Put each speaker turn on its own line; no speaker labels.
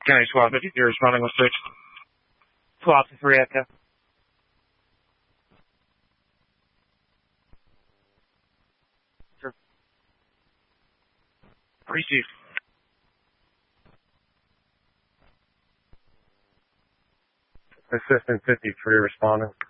County Squad 50, you're responding with 6. 12 to 3 Echo. Sure. Received.
Assistant 53 responding.